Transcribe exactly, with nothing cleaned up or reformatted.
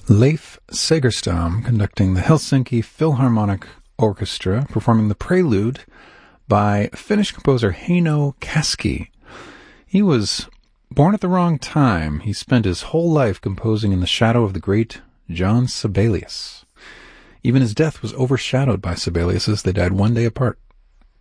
Leif Segerstam conducting the Helsinki Philharmonic Orchestra, performing the prelude by Finnish composer Heino Kaski. He was born at the wrong time. He spent his whole life composing in the shadow of the great John Sibelius. Even his death was overshadowed by Sibelius, as they died one day apart.